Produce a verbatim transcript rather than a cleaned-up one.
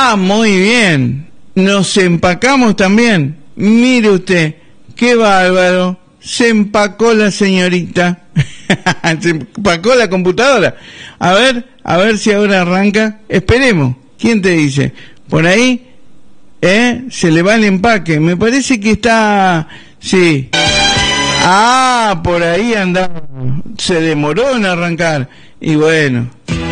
Ah, muy bien. Nos empacamos también. Mire usted, qué bárbaro. Se empacó la señorita. Se empacó la computadora. A ver, a ver si ahora arranca. Esperemos. ¿Quién te dice? Por ahí, ¿eh? Se le va el empaque. Me parece que está... Sí. Ah, por ahí andaba. Se demoró en arrancar. Y bueno...